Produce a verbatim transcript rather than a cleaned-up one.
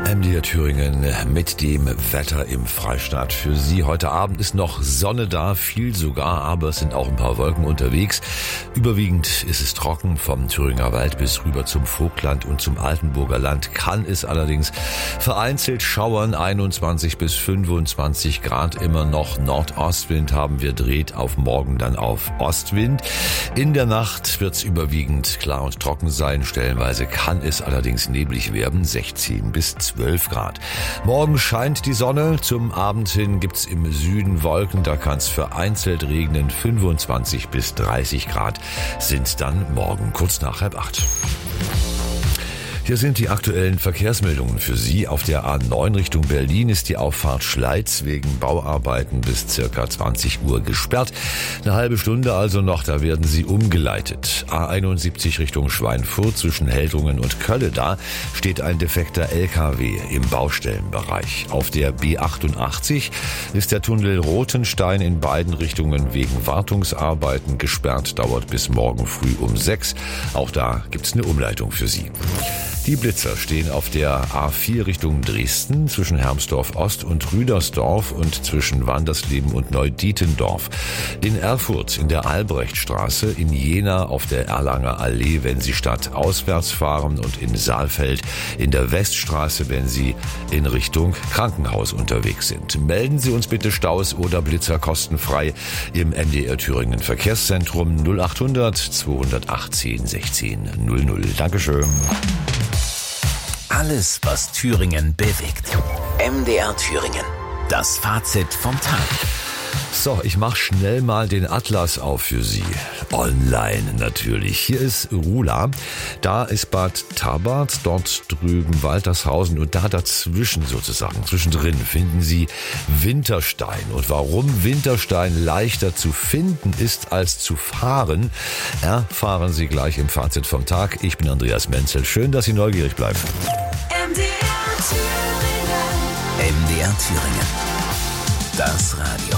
M D R Thüringen mit dem Wetter im Freistaat für Sie. Heute Abend ist noch Sonne da, viel sogar, aber es sind auch ein paar Wolken unterwegs. Überwiegend ist es trocken, vom Thüringer Wald bis rüber zum Vogtland und zum Altenburger Land. Kann es allerdings vereinzelt schauern, einundzwanzig bis fünfundzwanzig Grad immer noch. Nordostwind haben wir, dreht auf morgen dann auf Ostwind. In der Nacht wird es überwiegend klar und trocken sein. Stellenweise kann es allerdings neblig werden, sechzehn bis zwölf Grad. Morgen scheint die Sonne, zum Abend hin gibt's im Süden Wolken, da kann es vereinzelt regnen, fünfundzwanzig bis dreißig Grad sind dann morgen kurz nach halb acht. Hier sind die aktuellen Verkehrsmeldungen für Sie. Auf der A neun Richtung Berlin ist die Auffahrt Schleiz wegen Bauarbeiten bis circa zwanzig Uhr gesperrt. Eine halbe Stunde also noch, da werden Sie umgeleitet. A einundsiebzig Richtung Schweinfurt zwischen Heldrungen und Kölle, da steht ein defekter L K W im Baustellenbereich. Auf der B achtundachtzig ist der Tunnel Rothenstein in beiden Richtungen wegen Wartungsarbeiten gesperrt, dauert bis morgen früh um sechs. Auch da gibt's eine Umleitung für Sie. Die Blitzer stehen auf der A vier Richtung Dresden zwischen Hermsdorf Ost und Rüdersdorf und zwischen Wandersleben und Neudietendorf. In Erfurt in der Albrechtstraße, in Jena auf der Erlanger Allee, wenn Sie stadtauswärts fahren, und in Saalfeld in der Weststraße, wenn Sie in Richtung Krankenhaus unterwegs sind. Melden Sie uns bitte Staus oder Blitzer kostenfrei im M D R Thüringen Verkehrszentrum null achthundert zweihundertachtzehn sechzehn null null. Dankeschön. Alles, was Thüringen bewegt. M D R Thüringen. Das Fazit vom Tag. So, ich mache schnell mal den Atlas auf für Sie. Online natürlich. Hier ist Rula, da ist Bad Tabbart, dort drüben Waltershausen und da dazwischen sozusagen, zwischendrin finden Sie Winterstein. Und warum Winterstein leichter zu finden ist als zu fahren, erfahren Sie gleich im Fazit vom Tag. Ich bin Andreas Menzel. Schön, dass Sie neugierig bleiben. M D R Thüringen. M D R Thüringen. Das Radio.